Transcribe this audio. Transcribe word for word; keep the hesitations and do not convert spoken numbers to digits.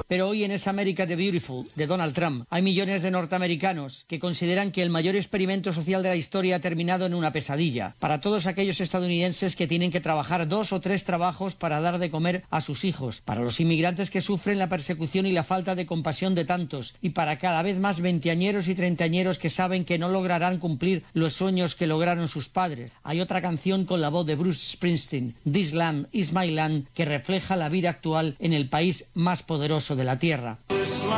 Pero hoy en esa América the Beautiful de Donald Trump hay millones de norteamericanos que consideran que el mayor experimento social de la historia ha terminado en una pesadilla. Para todos aquellos estadounidenses que tienen que trabajar dos o tres trabajos para dar de comer a sus hijos, para los inmigrantes que sufren la persecución y la falta de compasión de tantos, y para cada vez más veinteañeros y treintañeros que saben que no lograrán cumplir los sueños que lograron sus padres. Hay otra canción con la voz de Bruce Springsteen, This Land is My Land, que refleja la vida actual en el país más poderoso de la tierra.